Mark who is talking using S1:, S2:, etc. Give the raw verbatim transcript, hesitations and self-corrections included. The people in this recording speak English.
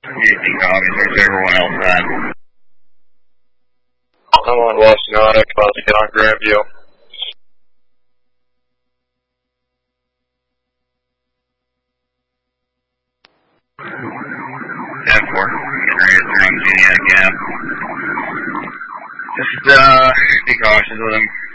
S1: Anything copies, where's everyone else at?
S2: I'm on Los Nada, about to get on Grandview.
S1: ten four, getting ready to turn on Genie again. Just, uh, be cautious with him.